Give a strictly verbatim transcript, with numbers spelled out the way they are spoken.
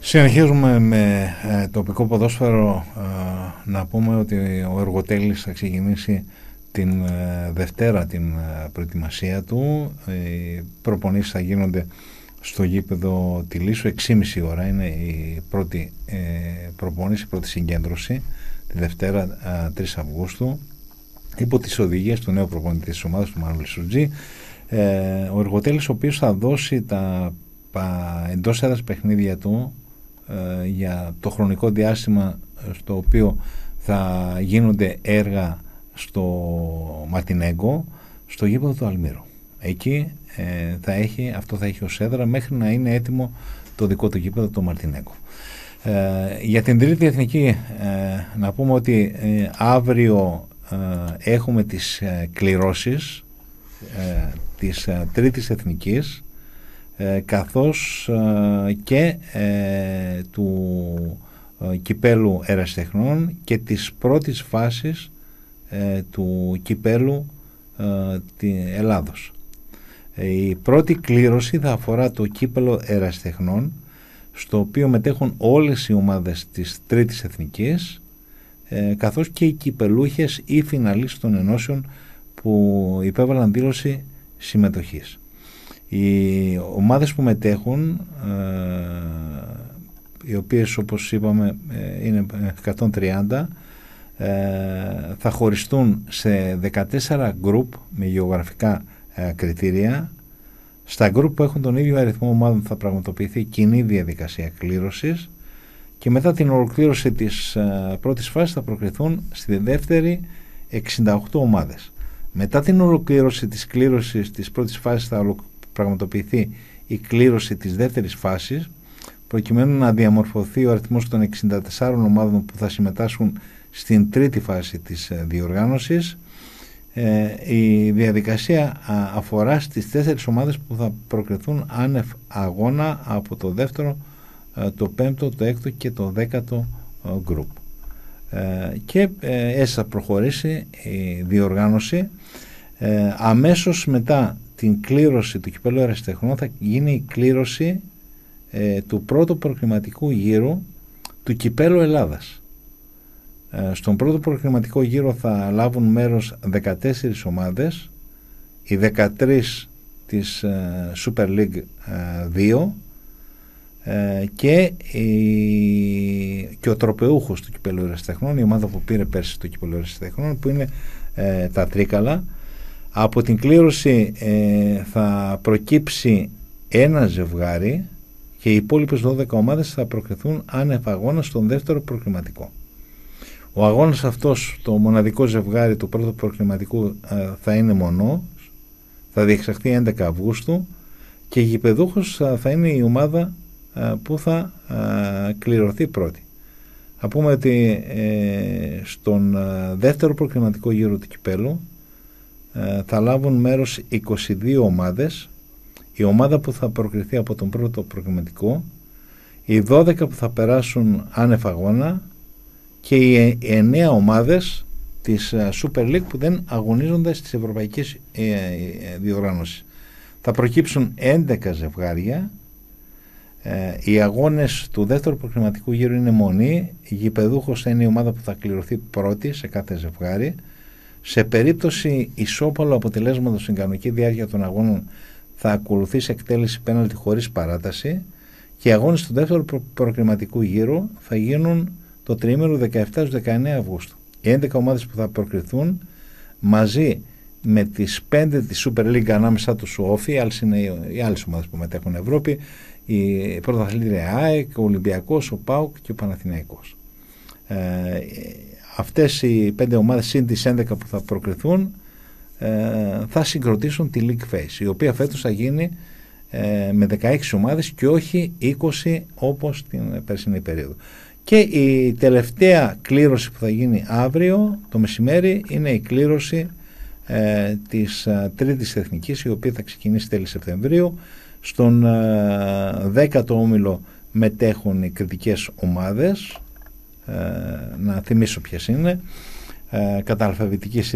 Συνεχίζουμε με ε, τοπικό ποδόσφαιρο. Ε, να πούμε ότι ο Εργοτέλης θα ξεκινήσει την ε, Δευτέρα την ε, προετοιμασία του. Οι προπονήσεις θα γίνονται στο γήπεδο τη Λίσου. έξι και μισή ώρα είναι η πρώτη ε, προπόνηση, η πρώτη συγκέντρωση, τη Δευτέρα ε, τρεις Αυγούστου, υπό τις οδηγίες του νέου προπονητή της ομάδας, του Μανώλη Σουτζή. Ε, ο Εργοτέλης, ο οποίος θα δώσει τα, τα εντός έδρας παιχνίδια του ε, για το χρονικό διάστημα στο οποίο θα γίνονται έργα στο Μαρτινέγκο, στο γήπεδο του Αλμύρου. Εκεί ε, θα έχει, αυτό θα έχει ως έδρα μέχρι να είναι έτοιμο το δικό του γήπεδο, το Μαρτινέγκο. Ε, για την τρίτη εθνική ε, να πούμε ότι ε, αύριο ε, έχουμε τις ε, κληρώσεις ε, της ε, τρίτης εθνικής, ε, καθώς ε, και ε, του ε, κυπέλου ερασιτεχνών και της πρώτης φάσης ε, του κυπέλου ε, τη Ελλάδος. Ε, η πρώτη κλήρωση θα αφορά το κύπελο ερασιτεχνών, στο οποίο μετέχουν όλες οι ομάδες της τρίτης εθνικής, ε, καθώς και οι κυπελούχες ή φιναλίστες των ενώσεων που υπέβαλαν δήλωση συμμετοχής. Οι ομάδες που μετέχουν, ε, οι οποίες όπως είπαμε ε, είναι εκατόν τριάντα, ε, θα χωριστούν σε δεκατέσσερα γκρουπ με γεωγραφικά ε, κριτήρια. Στα γκρουπ που έχουν τον ίδιο αριθμό ομάδων θα πραγματοποιηθεί κοινή διαδικασία κλήρωσης και μετά την ολοκλήρωση της ε, πρώτης φάσης θα προκριθούν στη δεύτερη εξήντα οκτώ ομάδες. Μετά την ολοκλήρωση της κλήρωσης της πρώτης φάσης θα πραγματοποιηθεί η κλήρωση της δεύτερης φάσης, προκειμένου να διαμορφωθεί ο αριθμός των εξήντα τεσσάρων ομάδων που θα συμμετάσχουν στην τρίτη φάση της ε, διοργάνωσης. Ε, η διαδικασία α, αφορά στις τέσσερις ομάδες που θα προκριθούν άνευ αγώνα από το δεύτερο, ε, το πέμπτο, το έκτο και το δέκατο ε, γκρουπ. Ε, και ε, έτσι θα προχωρήσει η διοργάνωση. Ε, αμέσως μετά την κλήρωση του κυπέλλου ερασιτεχνών θα γίνει η κλήρωση ε, του πρώτου προκριματικού γύρου του κυπέλλου Ελλάδας. Ε, στον πρώτο προκριματικό γύρο θα λάβουν μέρος δεκατέσσερις ομάδες, οι δεκατρείς της ε, Super League ε, δύο ε, και, η, και ο τροπεούχος του κυπέλλου ερασιτεχνών, η ομάδα που πήρε πέρσι το κυπέλλο ερασιτεχνών, που είναι ε, τα Τρίκαλα. Από την κλήρωση ε, θα προκύψει ένα ζευγάρι και οι υπόλοιπες δώδεκα ομάδες θα προκριθούν άνευ αγώνα στον δεύτερο προκριματικό. Ο αγώνας αυτός, το μοναδικό ζευγάρι του πρώτου προκριματικού, ε, θα είναι μονό, θα διεξαχθεί έντεκα Αυγούστου και γηπεδούχος ε, θα είναι η ομάδα ε, που θα ε, κληρωθεί πρώτη. Θα πούμε ότι ε, στον ε, δεύτερο προκριματικό γύρο του κυπέλου ε, θα λάβουν μέρος είκοσι δύο ομάδες, η ομάδα που θα προκριθεί από τον πρώτο προκριματικό, οι δώδεκα που θα περάσουν άνευ αγώνα και οι εννέα ομάδες της Super League που δεν αγωνίζονται στις ευρωπαϊκές ε, ε, διοργανώσεις. Θα προκύψουν έντεκα ζευγάρια. Ε, οι αγώνες του δεύτερου προκριματικού γύρου είναι μονή. Η γηπεδούχος θα είναι η ομάδα που θα κληρωθεί πρώτη σε κάθε ζευγάρι. Σε περίπτωση ισόπαλου αποτελέσματος στην κανονική διάρκεια των αγώνων θα ακολουθήσει εκτέλεση πέναλτι χωρίς παράταση και οι αγώνες του δεύτερου προ- προκριματικού γύρου θα γίνουν το τριήμερο δεκαεπτά έως δεκαεννέα Αυγούστου. Οι έντεκα ομάδες που θα προκριθούν μαζί με τις πέντε της Super League, ανάμεσά τους ο Όφι, οι άλλες είναι οι άλλες ομάδες που μετέχουν Ευρώπη, η πρωταθλήτρια ΑΕΚ, ο Ολυμπιακός, ο ΠΑΟΚ και ο Παναθηναϊκός. Ε, αυτές οι πέντε ομάδες συν τις έντεκα που θα προκριθούν ε, θα συγκροτήσουν τη League Phase, η οποία φέτος θα γίνει ε, με δεκαέξι ομάδες και όχι είκοσι όπως την περσινή περίοδο. Και η τελευταία κλήρωση που θα γίνει αύριο το μεσημέρι είναι η κλήρωση ε, της ε, τρίτης εθνικής, η οποία θα ξεκινήσει τέλη Σεπτεμβρίου. Στον ε, δέκατο όμιλο μετέχουν οι κριτικές ομάδες, ε, να θυμίσω ποιες είναι, ε, κατά αλφαβητική